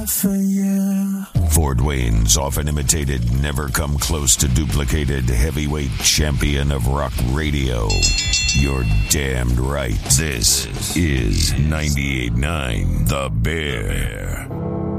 Fort Wayne's often imitated, never come close to duplicated heavyweight champion of rock radio. You're damned right. This is 98.9 The Bear.